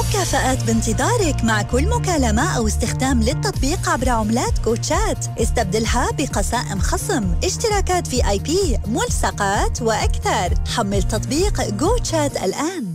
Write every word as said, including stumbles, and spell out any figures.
مكافآت بانتظارك مع كل مكالمة أو استخدام للتطبيق عبر عملات كوتشات. استبدلها بقسائم خصم، اشتراكات في آي بي، ملصقات وأكثر. حمل تطبيق جو تشات الآن.